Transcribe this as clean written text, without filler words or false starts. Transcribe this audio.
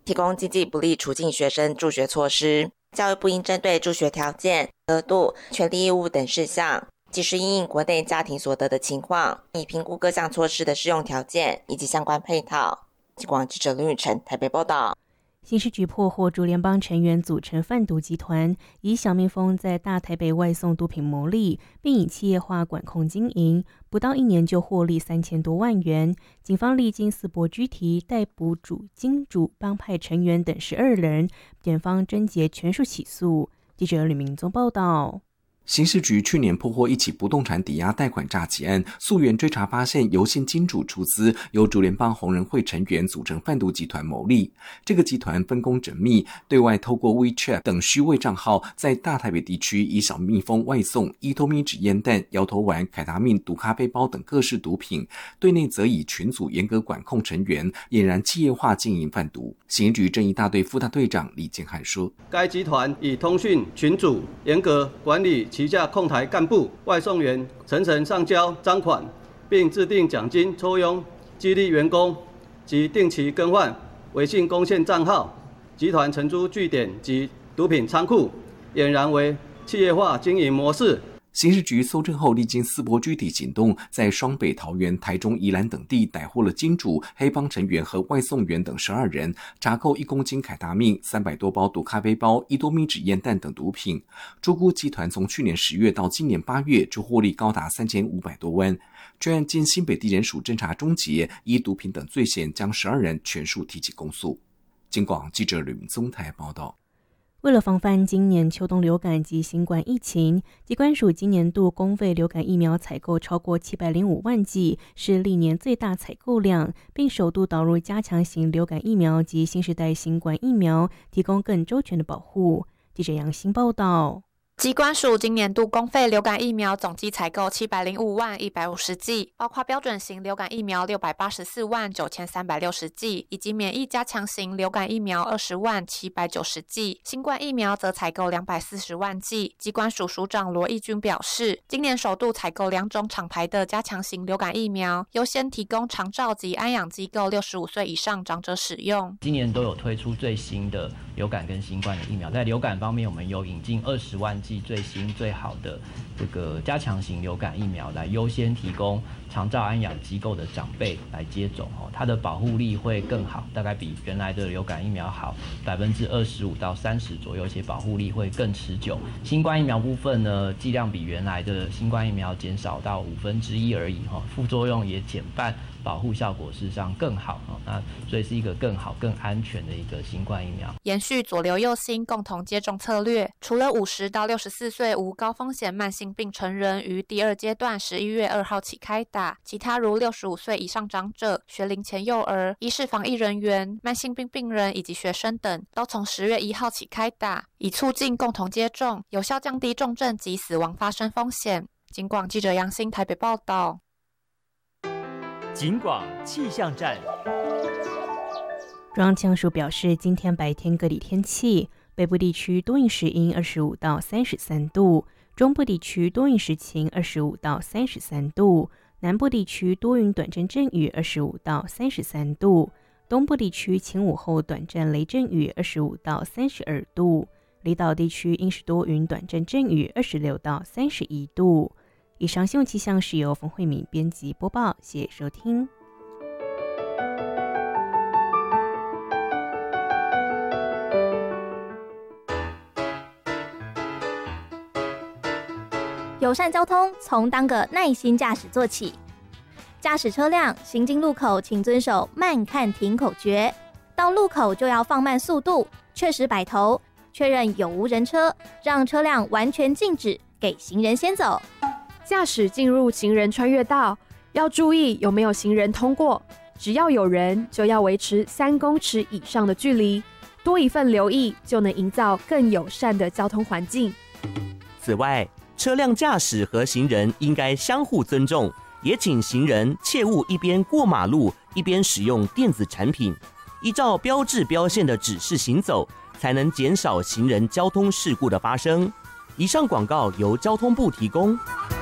提供经济不利处境学生助学措施。教育部应针对助学条件、额度、权利义务等事项，及时因应国内家庭所得的情况，以评估各项措施的适用条件以及相关配套。警广记者林宇晨台北报道。 刑事局破获竹联帮成员组成贩毒集团，以小蜜蜂在大台北外送毒品牟利，并以企业化管控经营，不到1年就获利3000多万元。警方历经4波拘提，逮捕金主帮派成员等12人，检方侦结全数起诉。记者吕明宗报道。 刑事局去年破获一起不动产抵押贷款诈欺案，溯源追查发现，由现金主出资，由竹联帮红人会成员组成贩毒集团牟利。这个集团分工缜密，对外透过 WeChat 等虚伪账号，在大台北地区以小蜜蜂外送伊托咪纸烟弹、摇头丸、凯达命、毒咖啡包等各式毒品；对内则以群组严格管控成员，俨然企业化经营贩毒。刑局正义大队副大队长李建汉说：“ 该集团以通讯群组严格管理旗下控台干部、外送员，层层上交赃款，并制定奖金抽佣，激励员工及定期更换微信公线账号。集团承租据点及毒品仓库，俨然为企业化经营模式。” 刑事局搜证后，历经4波拘提行动，在双北、桃园、台中、宜兰等地逮获了金主、黑帮成员和外送员等12人，查扣1公斤凯达命、300多包毒咖啡包、伊多咪纸烟弹等毒品。朱估集团从去年10月到今年8月，就获利高达3500多万。专案经新北地检署侦查终结，依毒品等罪嫌将12人全数提起公诉。警广记者吕明宗台报道。 为了防范今年秋冬流感及新冠疫情，疾管署今年度公费流感疫苗采购超过705万剂，是历年最大采购量，并首度导入加强型流感疫苗及新世代新冠疫苗，提供更周全的保护。记者杨欣报道。 疾管署今年度公费流感疫苗总计采购705万150剂，包括标准型流感疫苗684万9360剂，以及免疫加强型流感疫苗20万790剂。新冠疫苗则采购240万剂。疾管署署长罗义军表示，今年首度采购2种厂牌的加强型流感疫苗，优先提供长照及安养机构65岁以上长者使用。 今年都有推出最新的流感跟新冠的疫苗，在流感方面，我们有引进20万剂最新最好的这个加强型流感疫苗，来优先提供长照安养机构的长辈来接种，它的保护力会更好，大概比原来的流感疫苗好25%到30%左右，而且保护力会更持久。新冠疫苗部分呢，剂量比原来的新冠疫苗减少到1/5而已，副作用也减半，保护效果事实上更好，那所以是一个更好更安全的一个新冠疫苗。 延续左流右新共同接种策略，除了50到64岁无高风险慢性病成人于第2阶段11月2号起开打，其他如65岁以上长者、学龄前幼儿、医事防疫人员、慢性病病人以及学生等，都从10月1号起开打，以促进共同接种，有效降低重症及死亡发生风险。警广记者杨欣台北报道。 警广气象站。 中央气象署表示，今天白天各地天气，北部地区多云时阴25到33度，中部地区多云时晴25到33度，南部地区多云短暂阵雨25到33度，东部地区晴午后短暂雷阵雨25到32度，离岛地区阴时多云短暂阵雨26到31度。以上新闻气象是由冯慧敏编辑播报，谢谢收听。 友善交通从当个耐心驾驶做起。驾驶车辆行经路口，请遵守慢看停口诀。到路口就要放慢速度，确实摆头，确认有无人车，让车辆完全静止，给行人先走。 驾驶进入行人穿越道，要注意有没有行人通过。只要有人，就要维持3公尺以上的距离。多一份留意，就能营造更友善的交通环境。 此外，车辆驾驶和行人应该相互尊重，也请行人切勿一边过马路一边使用电子产品，依照标志标线的指示行走，才能减少行人交通事故的发生。以上广告由交通部提供。